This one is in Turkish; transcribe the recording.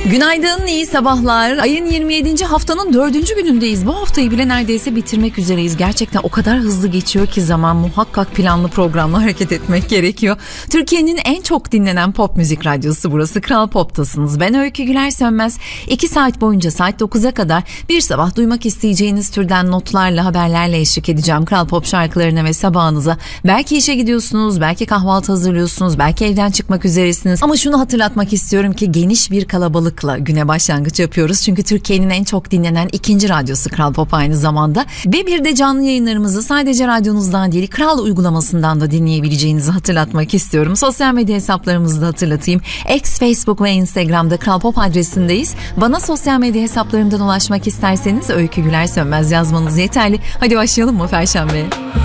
Günaydın, iyi sabahlar. Ayın 27. haftanın 4. günündeyiz. Bu haftayı bile neredeyse bitirmek üzereyiz. Gerçekten o kadar hızlı geçiyor ki zaman, muhakkak planlı programla hareket etmek gerekiyor. Türkiye'nin en çok dinlenen pop müzik radyosu burası. Kral Pop'tasınız. Ben Öykü Güler Sönmez. 2 saat boyunca saat 9'a kadar bir sabah duymak isteyeceğiniz türden notlarla, haberlerle eşlik edeceğim. Kral Pop şarkılarına ve sabahınıza. Belki işe gidiyorsunuz, belki kahvaltı hazırlıyorsunuz, belki evden çıkmak üzeresiniz. Ama şunu hatırlatmak istiyorum ki geniş bir kalabalık güne başlangıç yapıyoruz. Çünkü Türkiye'nin en çok dinlenen ikinci radyosu Kral Pop aynı zamanda. Ve bir de canlı yayınlarımızı sadece radyonuzdan değil, Kral uygulamasından da dinleyebileceğinizi hatırlatmak istiyorum. Sosyal medya hesaplarımızı da hatırlatayım. X, Facebook ve Instagram'da Kral Pop adresindeyiz. Bana sosyal medya hesaplarımdan ulaşmak isterseniz Öykü Güler Sönmez yazmanız yeterli. Hadi başlayalım mı Perşembe?